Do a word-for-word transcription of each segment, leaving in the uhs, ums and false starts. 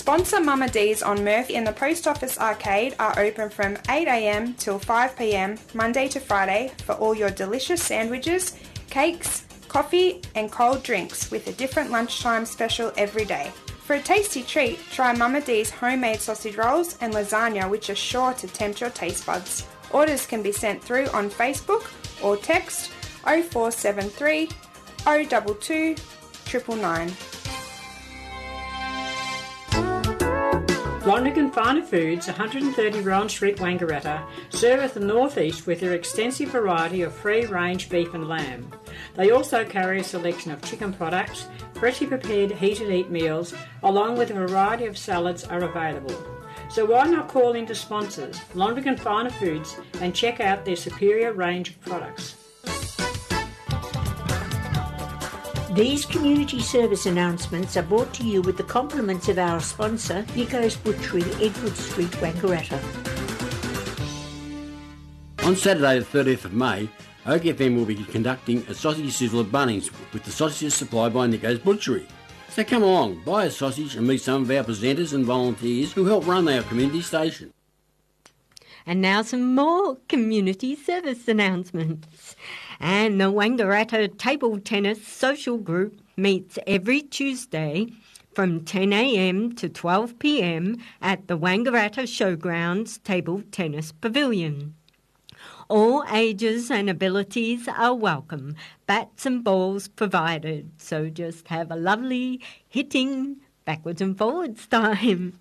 Sponsor Mama D's on Murphy and the Post Office Arcade are open from eight a m till five p m Monday to Friday for all your delicious sandwiches, cakes, coffee and cold drinks with a different lunchtime special every day. For a tasty treat, try Mama D's homemade sausage rolls and lasagna, which are sure to tempt your taste buds. Orders can be sent through on Facebook or text oh four seven three, oh two two, nine nine nine. Lonergan Finer Foods, one hundred thirty Rowan Street, Wangaratta, serve the North East with their extensive variety of free-range beef and lamb. They also carry a selection of chicken products, freshly prepared heated-eat meals, along with a variety of salads are available. So why not call into sponsors, Lonergan Finer Foods, and check out their superior range of products. These community service announcements are brought to you with the compliments of our sponsor, Nico's Butchery, Edward Street, Wangaratta. On Saturday the thirtieth of May, Oak F M will be conducting a sausage sizzle at Bunnings with the sausages supplied by Nico's Butchery. So come along, buy a sausage and meet some of our presenters and volunteers who help run our community station. And now some more community service announcements. And the Wangaratta Table Tennis Social Group meets every Tuesday from ten a m to twelve p m at the Wangaratta Showgrounds Table Tennis Pavilion. All ages and abilities are welcome, bats and balls provided, so just have a lovely hitting backwards and forwards time.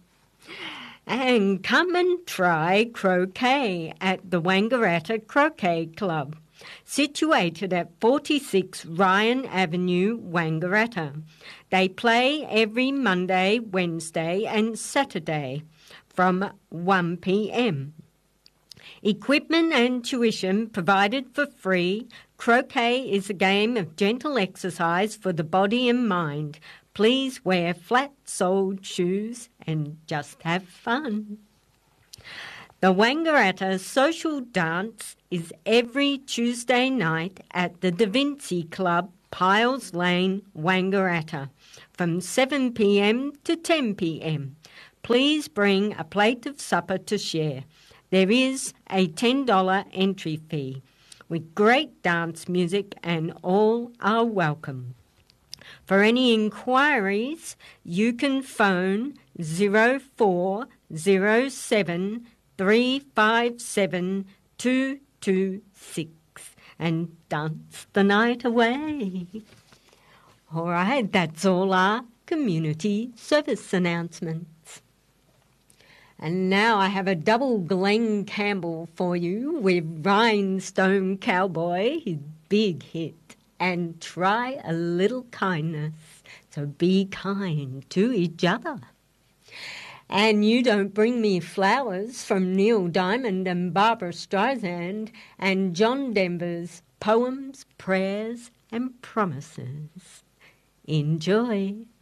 And come and try croquet at the Wangaratta Croquet Club, situated at forty-six Ryan Avenue, Wangaratta. They play every Monday, Wednesday and Saturday from one p m Equipment and tuition provided for free. Croquet is a game of gentle exercise for the body and mind. Please wear flat-soled shoes and just have fun. The Wangaratta Social Dance is every Tuesday night at the Da Vinci Club, Piles Lane, Wangaratta, from seven p m to ten p m Please bring a plate of supper to share. There is a ten dollars entry fee with great dance music and all are welcome. For any inquiries, you can phone zero four zero seven three five seven two two six and dance the night away. All right, that's all our community service announcements. And now I have a double Glenn Campbell for you with Rhinestone Cowboy, his big hit, and Try a Little Kindness. So be kind to each other. And You Don't Bring Me Flowers from Neil Diamond and Barbara Streisand, and John Denver's Poems, Prayers and Promises. Enjoy.